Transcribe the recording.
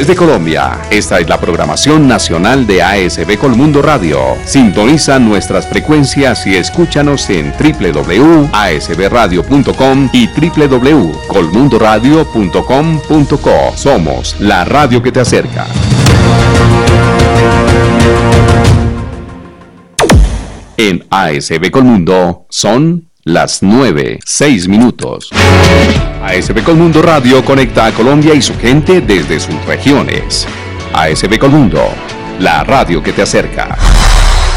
Desde Colombia, esta es la programación nacional de ASB Colmundo Radio. Sintoniza nuestras frecuencias y escúchanos en www.asbradio.com y www.colmundoradio.com.co. Somos la radio que te acerca. En ASB Colmundo son las 9:06. ASB Colmundo Radio conecta a Colombia y su gente desde sus regiones. ASB Colmundo, la radio que te acerca.